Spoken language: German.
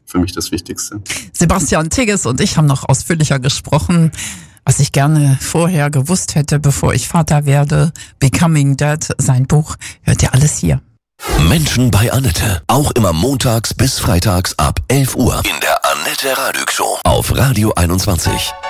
für mich das Wichtigste. Sebastian Tigges und ich haben noch ausführlicher gesprochen, was ich gerne vorher gewusst hätte, bevor ich Vater werde. Becoming Dad, sein Buch, hört ihr alles hier. Menschen bei Annette. Auch immer montags bis freitags ab 11 Uhr in der Annette Radio Show auf Radio 21.